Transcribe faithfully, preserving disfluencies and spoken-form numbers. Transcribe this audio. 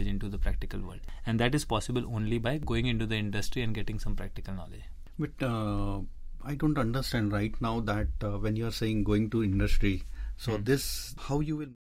knowledge into the practical world. And that is possible only by going into the industry and getting some practical knowledge. But uh, I don't understand right now that uh, when you are saying going to industry, so hmm. this, how you will